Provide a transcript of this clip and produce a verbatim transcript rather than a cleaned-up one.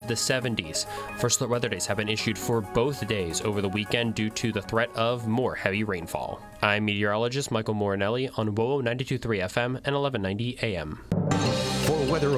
the seventies. First alert weather days have been issued for both days over the weekend due to the threat of more heavy rainfall. I'm meteorologist Michael Morinelli on W O W O ninety-two point three F M and eleven ninety A M. For weather